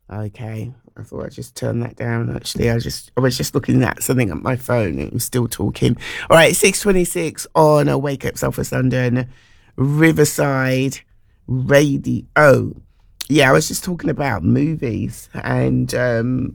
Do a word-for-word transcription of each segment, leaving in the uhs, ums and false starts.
Okay, I thought I'd just turn that down. Actually, I just I was just looking at something at my phone. It was still talking. All right, six twenty-six on a Wake Up South West London, Riverside Radio. Yeah, I was just talking about movies, and um,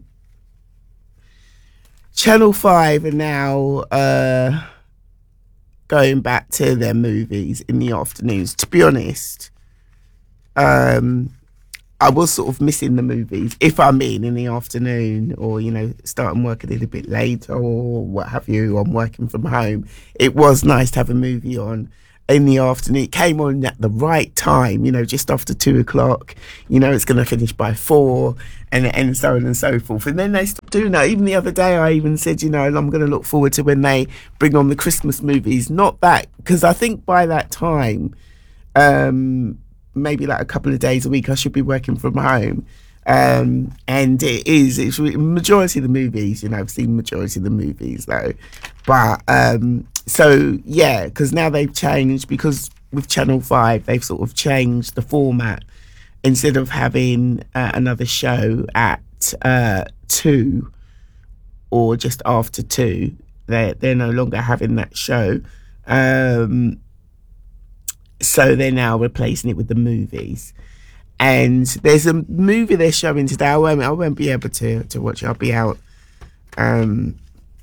Channel five are now uh, going back to their movies in the afternoons. To be honest, um. I was sort of missing the movies if I'm in in the afternoon, or, you know, starting work a little bit later or what have you. I'm working from home. It was nice to have a movie on in the afternoon. It came on at the right time, you know, just after two o'clock. You know, it's going to finish by four, and, and so on and so forth. And then they stopped doing that. Even the other day, I even said, you know, I'm going to look forward to when they bring on the Christmas movies. Not that, because I think by that time, um... maybe like a couple of days a week, I should be working from home. Um, and it is, it's majority of the movies, you know, I've seen majority of the movies though. But, um, so yeah, because now they've changed, because with Channel five, they've sort of changed the format. Instead of having uh, another show at uh, two or just after two, they're, they're no longer having that show. Um, So they're now replacing it with the movies. And there's a movie they're showing today. I won't, I won't be able to, to watch it. I'll be out um,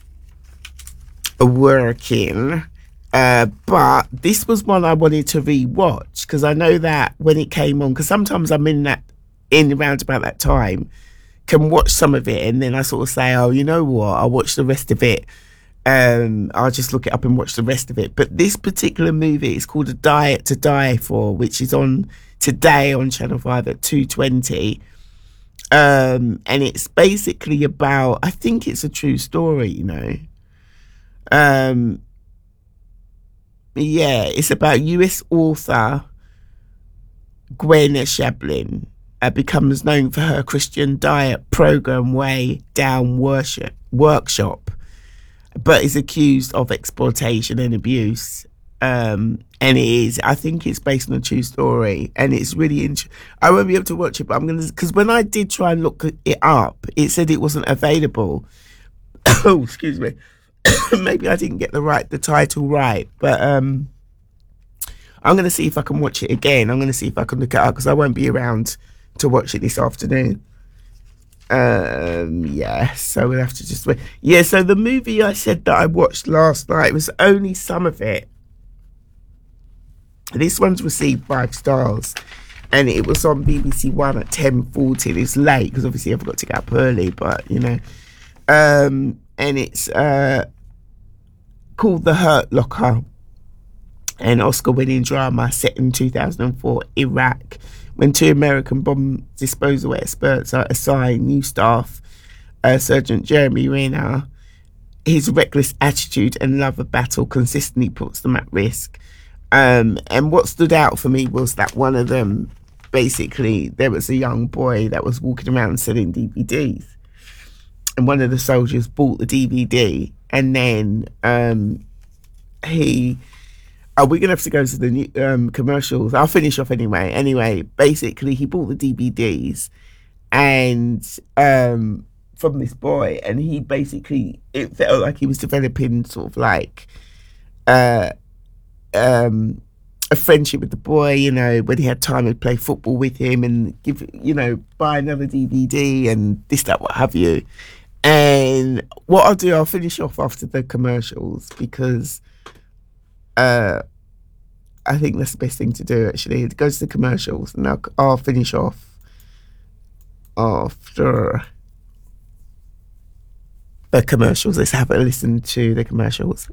working. Uh, but this was one I wanted to re-watch, because I know that when it came on, because sometimes I'm in that, in around about that time, can watch some of it, and then I sort of say, oh, you know what, I'll watch the rest of it. Um, I'll just look it up and watch the rest of it. But this particular movie is called A Diet to Die For, which is on today on Channel five at two twenty. Um, and it's basically about, I think it's a true story, you know. Um, yeah, it's about U S author Gwen Shablin. Uh, becomes known for her Christian diet program Way Down Worship Workshop, but is accused of exploitation and abuse. Um, and it is, I think it's based on a true story, and it's really interesting. I won't be able to watch it, but I'm going to, because when I did try and look it up, it said it wasn't available. Oh, excuse me. Maybe I didn't get the right, the title right, but um, I'm going to see if I can watch it again. I'm going to see if I can look it up, because I won't be around to watch it this afternoon. Um, yeah, so we'll have to just wait. Yeah, so the movie I said that I watched last night was only some of it. This one's received five stars, and it was on B B C One at ten forty. It's late, because obviously I've got to get up early, but, you know. Um, and it's uh, called The Hurt Locker, an Oscar-winning drama set in two thousand four Iraq, when two American bomb disposal experts are assigned new staff. Uh, Sergeant Jeremy Renner, his reckless attitude and love of battle consistently puts them at risk. Um, and what stood out for me was that one of them, basically, there was a young boy that was walking around selling D V Ds. And one of the soldiers bought the D V D, and then um, he... Oh, we're going to have to go to the new, um, commercials. I'll finish off anyway. Anyway, basically, he bought the D V Ds and um, from this boy, and he basically, it felt like he was developing sort of like uh, um, a friendship with the boy, you know, when he had time to play football with him and give, you know, buy another D V D and this, that, what have you. And what I'll do, I'll finish off after the commercials, because Uh, I think that's the best thing to do, actually. Go to the commercials, and I'll, I'll finish off after the commercials. Let's have a listen to the commercials.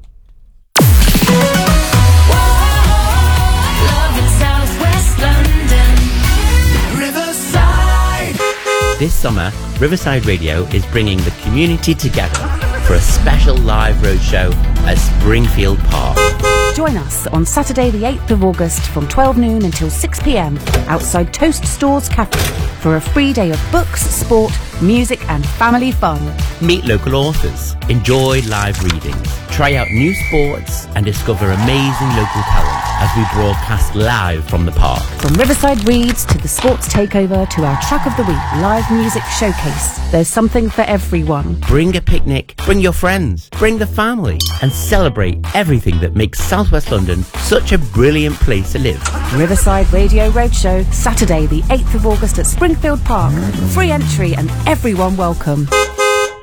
This summer, Riverside Radio is bringing the community together for a special live roadshow at Springfield Park. Join us on Saturday the eighth of August from twelve noon until six p.m. outside Toast Stores Cafe for a free day of books, sport, music and family fun. Meet local authors, enjoy live readings, try out new sports and discover amazing local talent. as we broadcast live from the park. From Riverside Reads to the Sports Takeover to our Track of the Week live music showcase, there's something for everyone. Bring a picnic, bring your friends, bring the family, and celebrate everything that makes South West London such a brilliant place to live. Riverside Radio Roadshow, Saturday the eighth of August at Springfield Park. Free entry and everyone welcome.